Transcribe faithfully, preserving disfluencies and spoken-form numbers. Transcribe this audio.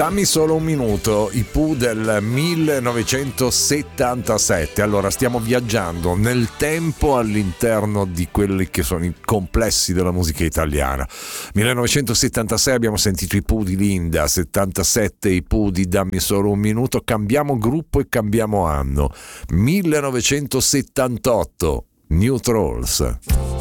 Dammi solo un minuto, i Pooh del millenovecentosettantasette. Allora, stiamo viaggiando nel tempo all'interno di quelli che sono i complessi della musica italiana. millenovecentosettantasei abbiamo sentito i Pooh di Linda, settantasette i Pooh di Dammi solo un minuto, cambiamo gruppo e cambiamo anno. millenovecentosettantotto, New Trolls.